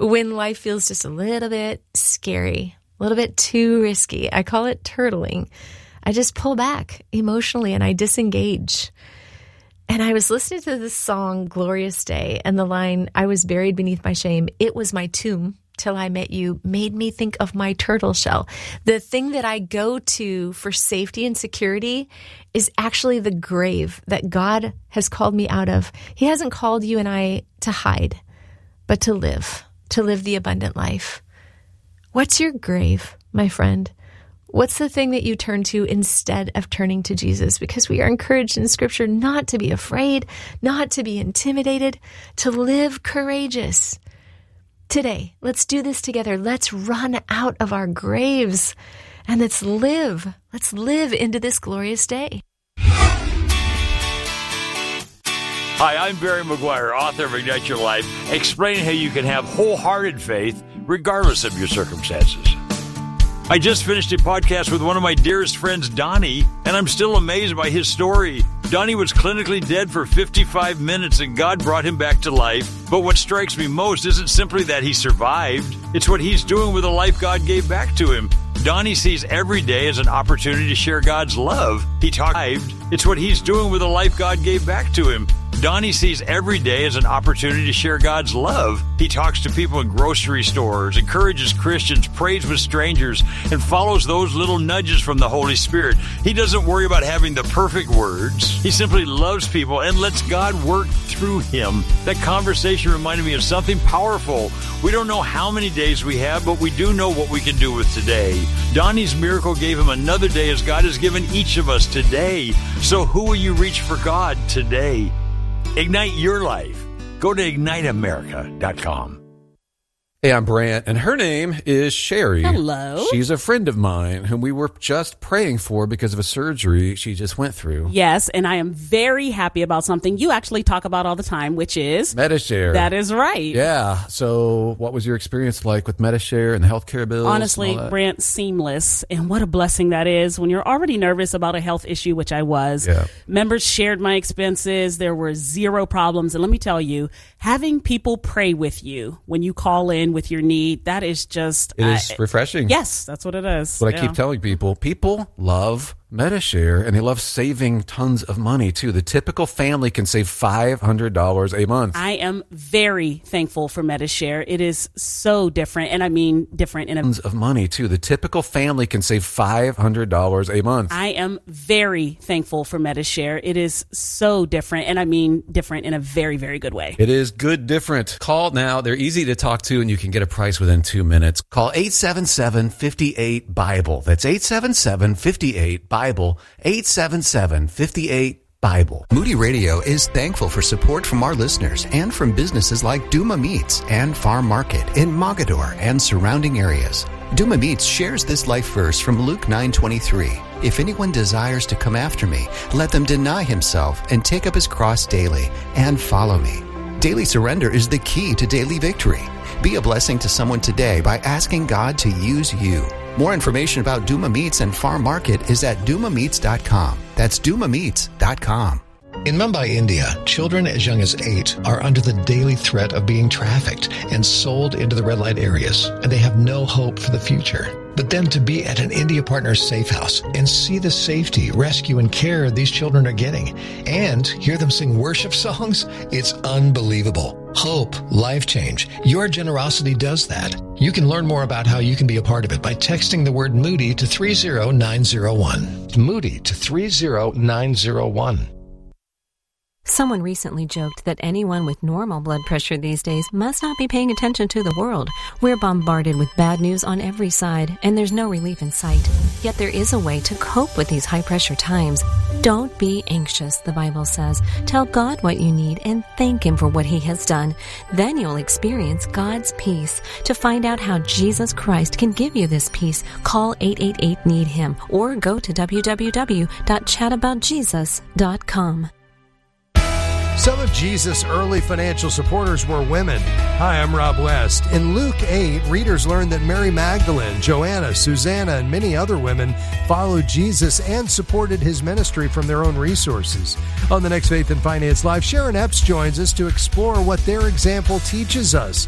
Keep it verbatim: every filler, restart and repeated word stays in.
When life feels just a little bit scary, a little bit too risky, I call it turtling. I just pull back emotionally and I disengage. And I was listening to this song, Glorious Day, and the line, I was buried beneath my shame. It was my tomb till I met you, made me think of my turtle shell. The thing that I go to for safety and security is actually the grave that God has called me out of. He hasn't called you and I to hide, but to live, to live the abundant life. What's your grave, my friend? What's the thing that you turn to instead of turning to Jesus? Because we are encouraged in Scripture not to be afraid, not to be intimidated, to live courageous. Today, let's do this together. Let's run out of our graves and let's live. Let's live into this glorious day. Hi, I'm Barry McGuire, author of Ignite Your Life, explaining how you can have wholehearted faith regardless of your circumstances. I just finished a podcast with one of my dearest friends, Donnie, and I'm still amazed by his story. Donnie was clinically dead for fifty-five minutes and God brought him back to life. But what strikes me most isn't simply that he survived. It's what he's doing with the life God gave back to him. Donnie sees every day as an opportunity to share God's love. He talked. It's what he's doing with the life God gave back to him. Donnie sees every day as an opportunity to share God's love. He talks to people in grocery stores, encourages Christians, prays with strangers, and follows those little nudges from the Holy Spirit. He doesn't worry about having the perfect words. He simply loves people and lets God work through him. That conversation reminded me of something powerful. We don't know how many days we have, but we do know what we can do with today. Donnie's miracle gave him another day as God has given each of us today. So who will you reach for God today? Ignite your life. Go to ignite america dot com. Hey, I'm Brant, and her name is Sherry. Hello. She's a friend of mine whom we were just praying for because of a surgery she just went through. Yes, and I am very happy about something you actually talk about all the time, which is Medi-Share. That is right. Yeah. So what was your experience like with Medi-Share and the healthcare bills? Honestly, Brant, seamless. And what a blessing that is when you're already nervous about a health issue, which I was. Yeah. Members shared my expenses. There were zero problems. And let me tell you, having people pray with you when you call in with your need, that is just... It is uh, refreshing. Yes, that's what it is. What yeah. I keep telling people, people love Medi-Share, and they love saving tons of money, too. The typical family can save five hundred dollars a month. I am very thankful for Medi-Share. It is so different, and I mean different in a... Tons of money, too. The typical family can save five hundred dollars a month. I am very thankful for Medi-Share. It is so different, and I mean different in a very, very good way. It is good different. Call now. They're easy to talk to, and you can get a price within two minutes. Call eight seven seven, five eight, Bible. That's eight seven seven, five eight, Bible. Bible, eight seven seven, five eight, Bible. Moody Radio is thankful for support from our listeners and from businesses like Duma Meats and Farm Market in Mogador and surrounding areas. Duma Meats shares this life verse from Luke nine twenty-three. If anyone desires to come after me, let them deny himself and take up his cross daily and follow me. Daily surrender is the key to daily victory. Be a blessing to someone today by asking God to use you. More information about Duma Meats and Farm Market is at duma meats dot com. That's duma meats dot com. In Mumbai, India, children as young as eight are under the daily threat of being trafficked and sold into the red light areas, and they have no hope for the future. But then to be at an India Partners safe house and see the safety, rescue, and care these children are getting, and hear them sing worship songs, it's unbelievable. Hope, life change. Your generosity does that. You can learn more about how you can be a part of it by texting the word Moody to three zero nine zero one. Moody to three zero nine zero one. Someone recently joked that anyone with normal blood pressure these days must not be paying attention to the world. We're bombarded with bad news on every side, and there's no relief in sight. Yet there is a way to cope with these high-pressure times. Don't be anxious, the Bible says. Tell God what you need and thank Him for what He has done. Then you'll experience God's peace. To find out how Jesus Christ can give you this peace, call eight eight eight, need him or go to w w w dot chat about jesus dot com. Some of Jesus' early financial supporters were women. Hi, I'm Rob West. In Luke eight, readers learned that Mary Magdalene, Joanna, Susanna, and many other women followed Jesus and supported his ministry from their own resources. On the next Faith and Finance Live, Sharon Epps joins us to explore what their example teaches us